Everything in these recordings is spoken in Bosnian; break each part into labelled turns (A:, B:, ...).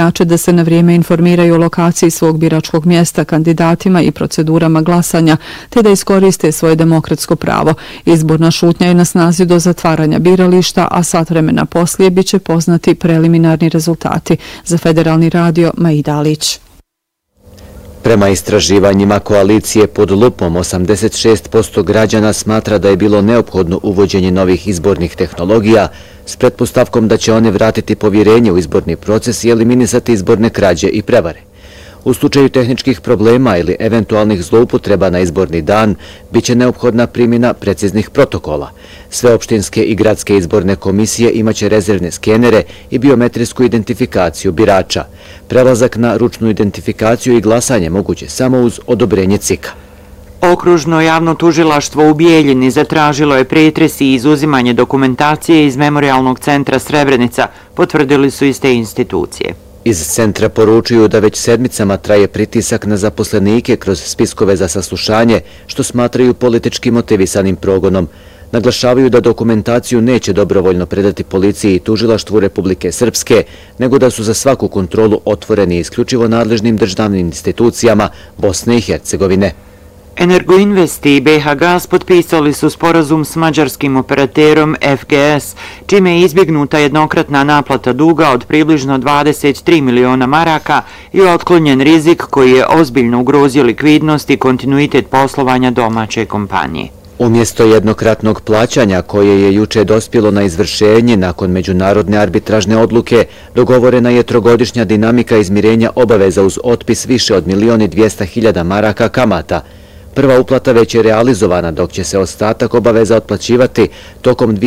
A: prednjače da se na vrijeme informiraju o lokaciji svog biračkog mjesta, kandidatima i procedurama glasanja, te da iskoriste svoje demokratsko pravo. Izborna šutnja je na snazi do zatvaranja birališta, a sat vremena poslije bit će poznati preliminarni rezultati. Za Federalni radio, Maida Alić.
B: Prema istraživanjima koalicije Pod lupom, 86% građana smatra da je bilo neophodno uvođenje novih izbornih tehnologija s pretpostavkom da će one vratiti povjerenje u izborni proces i eliminisati izborne krađe i prevare. U slučaju tehničkih problema ili eventualnih zloupotreba na izborni dan, bit će neophodna primjena preciznih protokola. Sve opštinske i gradske izborne komisije imaće rezervne skenere i biometrijsku identifikaciju birača. Prelazak na ručnu identifikaciju i glasanje moguće samo uz odobrenje CIK-a.
C: Okružno javno tužilaštvo u Bijeljini zatražilo je pretres i izuzimanje dokumentacije iz Memorijalnog centra Srebrenica, potvrdili su iste institucije.
B: Iz centra poručuju da već sedmicama traje pritisak na zaposlenike kroz spiskove za saslušanje, što smatraju politički motivisanim progonom. Naglašavaju da dokumentaciju neće dobrovoljno predati policiji i tužilaštvu Republike Srpske, nego da su za svaku kontrolu otvoreni isključivo nadležnim državnim institucijama Bosne i Hercegovine.
C: Energoinvest i BH Gas potpisali su sporazum s mađarskim operaterom FGS, čime je izbjegnuta jednokratna naplata duga od približno 23 miliona maraka i otklonjen rizik koji je ozbiljno ugrozio likvidnost i kontinuitet poslovanja domaće kompanije.
B: Umjesto jednokratnog plaćanja koje je juče dospjelo na izvršenje nakon međunarodne arbitražne odluke, dogovorena je trogodišnja dinamika izmirenja obaveza uz otpis više od 1.200.000 maraka kamata. Prva uplata već je realizovana, dok će se ostatak obaveza otplaćivati tokom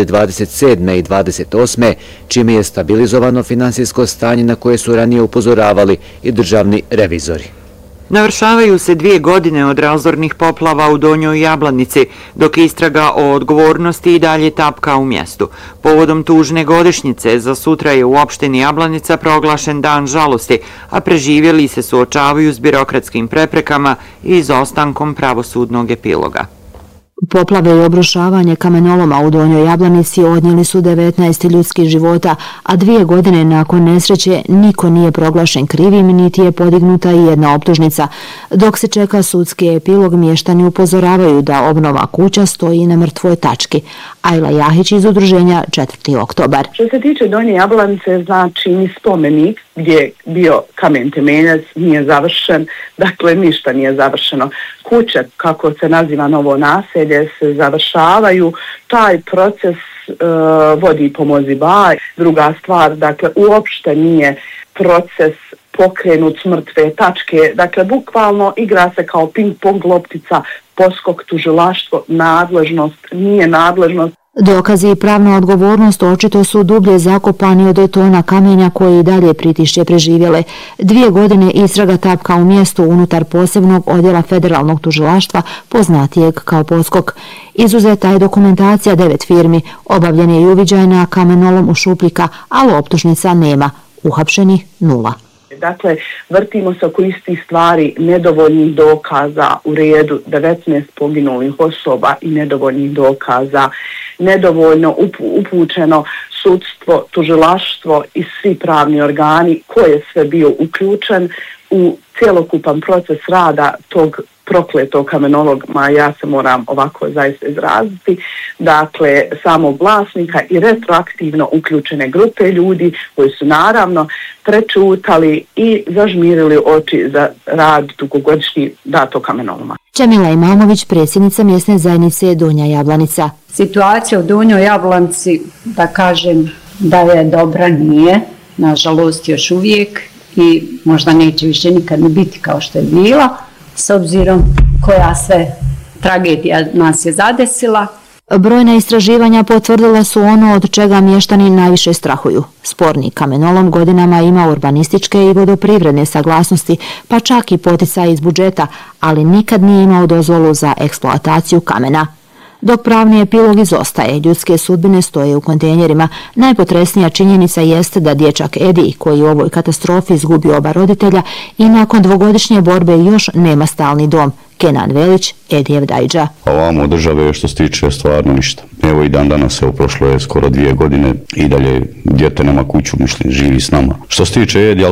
B: 2027. i 2028. čime je stabilizovano finansijsko stanje na koje su ranije upozoravali i državni revizori.
C: Navršavaju se 2 godine od razornih poplava u Donjoj Jablanici, dok istraga o odgovornosti i dalje tapka u mjestu. Povodom tužne godišnjice za sutra je u opštini Jablanica proglašen dan žalosti, a preživjeli se suočavaju s birokratskim preprekama i izostankom pravosudnog epiloga.
D: Poplave i obrušavanje kamenoloma u Donjoj Jablanici odnijeli su 19 ljudskih života, a 2 godine nakon nesreće niko nije proglašen krivim niti je podignuta i jedna optužnica. Dok se čeka sudski epilog, mještani upozoravaju da obnova kuća stoji na mrtvoj tački. Ajla Jahić iz udruženja 4. oktobar.
E: Što se tiče Donje Jablanice, znači ni spomenik gdje je bio kamen temeljac nije završen, dakle ništa nije završeno. Kuće, kako se naziva novo naselje, se završavaju, taj proces vodi Pomozi Baj. Druga stvar, dakle uopšte nije proces pokrenut s mrtve tačke, dakle bukvalno igra se kao ping-pong loptica, poskok, tužilaštvo, nadležnost, nije nadležnost.
D: Dokazi i pravna odgovornost očito su dublje zakopani od tona kamenja koji i dalje pritišće preživjele. 2 godine istraga tapka u mjestu unutar posebnog odjela federalnog tužilaštva, poznatijeg kao poskok. Izuzeta je dokumentacija 9 firmi, obavljen je i uviđaj na kamenolom u Šupljika, ali optužnica nema. Uhapšeni 0.
E: Dakle, vrtimo se oko istih stvari, nedovoljnih dokaza u redu, 19 poginulih osoba i nedovoljnih dokaza, nedovoljno upućeno sudstvo, tužilaštvo i svi pravni organi koji je sve bio uključen u cjelokupan proces rada tog prokletog kamenologa, ja se moram ovako zaista izraziti, dakle samog vlasnika i retroaktivno uključene grupe ljudi koji su naravno prečutali i zažmirili oči za rad dugogodišnji datog kamenoloma.
D: Čemila Imamović, predsjednica mjesne zajednice Donja Jablanica.
F: Situacija u Donjoj Jablanici, da kažem da je dobra, nije, nažalost još uvijek i možda neće više nikad ni biti kao što je bila, s obzirom koja sve tragedija nas je zadesila.
D: Brojna istraživanja potvrdila su ono od čega mještani najviše strahuju. Sporni kamenolom godinama ima urbanističke i vodoprivredne saglasnosti, pa čak i poticaj iz budžeta, ali nikad nije imao dozvolu za eksploataciju kamena. Dok pravni epilog izostaje, ljudske sudbine stoje u kontejnerima. Najpotresnija činjenica jeste da dječak Edi, koji u ovoj katastrofi izgubio oba roditelja i nakon 2-godišnje borbe još nema stalni dom. Kenan Velić, Edijev Dajđa.
G: Ovamo države što se tiče stvarno ništa. Evo i dan danas, prošlo je skoro 2 godine i dalje djete nema kuću, živi s nama. Što se tiče Edija,